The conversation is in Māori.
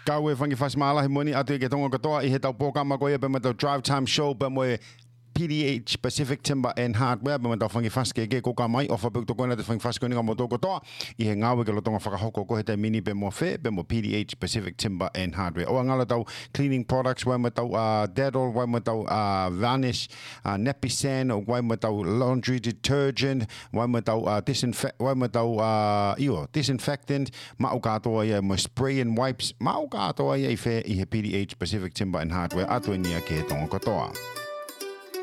Kau e whangi whasmalahi moni atu ke tonga katoa I he tau pōkama koia pe matau Drive Time Show pe moe PDH Pacific Timber and Hardware pe matau whangi whaske ke koka mai o whapuk to koina te whangi whaske ninga mo tō katoa I he ngāwe ke lotonga whakahoko ko he te mini pe mo whe pe mo PDH Pacific Timber and Hardware. O ngala tau cleaning products wai matau Dettol, wai matau Vanish, Nappy Sand, wai matau laundry detergent, wai matau disinfectant, mao katoa ia mo spray and wipes, mao katoa ia I whe I he PDH Pacific Timber and Hardware atu nia ke tonga katoa.